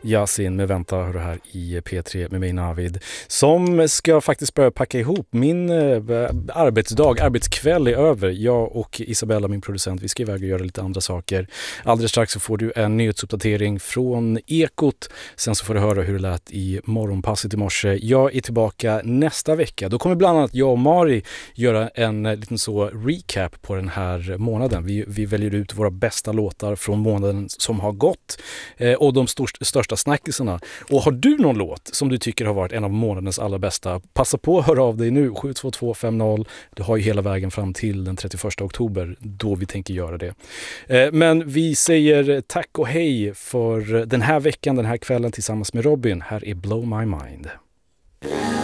Yasin med Vänta hör du här i P3 med mig Navid, som ska faktiskt börja packa ihop. Min arbetskväll är över. Jag och Isabella, min producent, vi ska iväg och göra lite andra saker. Alldeles strax så får du en nyhetsuppdatering från Ekot. Sen så får du höra hur det lät i morgonpasset i morse. Jag är tillbaka nästa vecka. Då kommer bland annat jag och Mari göra en liten så recap på den här månaden. Vi väljer ut våra bästa låtar från månaden som har gått och de största snackisarna. Och har du någon låt som du tycker har varit en av månadens allra bästa, passa på att höra av dig nu, 72250. Du har ju hela vägen fram till den 31 oktober då vi tänker göra det. Men vi säger tack och hej för den här veckan, den här kvällen tillsammans med Robin. Här är Blow My Mind.